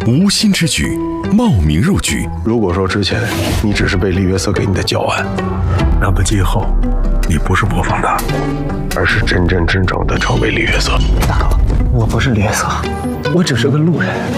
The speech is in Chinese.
无心之举，冒名入局。 如果说之前你只是被厉约瑟给你的教案，那么今后你不是模仿他，而是真真正正的成为厉约瑟。 大哥，我不是厉约瑟，我只是个路人。